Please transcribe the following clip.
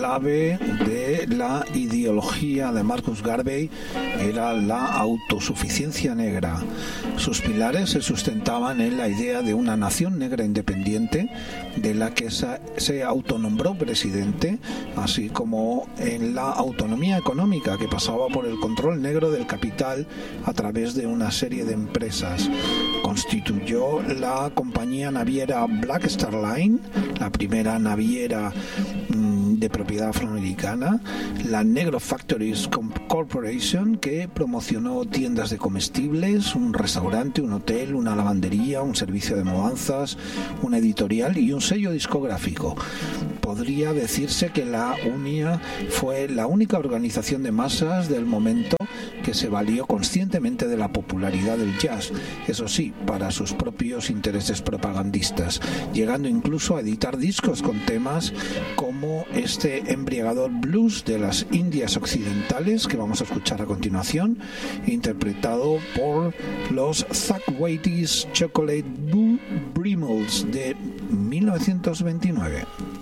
clave de la ideología de Marcus Garvey era la autosuficiencia negra. Sus pilares se sustentaban en la idea de una nación negra independiente de la que se autonombró presidente, así como en la autonomía económica que pasaba por el control negro del capital a través de una serie de empresas. Constituyó la compañía naviera Black Star Line, la primera naviera de propiedad afroamericana, la Negro Factories Corporation, que promocionó tiendas de comestibles, un restaurante, un hotel, una lavandería, un servicio de mudanzas, una editorial y un sello discográfico. Podría decirse que la UNIA fue la única organización de masas del momento que se valió conscientemente de la popularidad del jazz, eso sí, para sus propios intereses propagandistas, llegando incluso a editar discos con temas como este embriagador blues de las Indias Occidentales que vamos a escuchar a continuación, interpretado por los Zack Waity's Chocolate Blue Brimbles de 1929.